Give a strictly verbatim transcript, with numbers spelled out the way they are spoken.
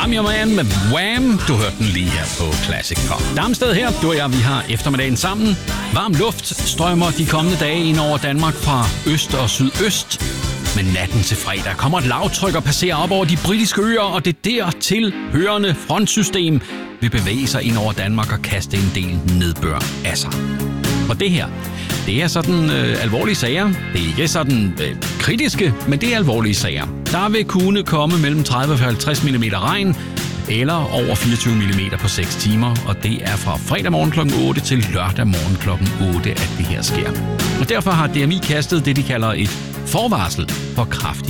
I'm Your Man med Wham! Du hørte den lige her på Classic Pop. Damsted her, du og jeg, vi har eftermiddagen sammen. Varm luft strømmer de kommende dage ind over Danmark fra øst og sydøst. Men natten til fredag kommer et lavtryk og passerer op over de britiske øer, og det dertil hørende frontsystem vil bevæge sig ind over Danmark og kaste en del nedbør af sig. Og det her, det er sådan øh, alvorlige sager. Det er ikke sådan øh, kritiske, men det er alvorlige sager. Der vil kunne komme mellem tredive og halvtreds millimeter regn, eller over fireogtyve millimeter på seks timer, og det er fra fredag morgen klokken otte til lørdag morgen klokken otte, at det her sker. Og derfor har D M I kastet det, de kalder et forvarsel for kraftig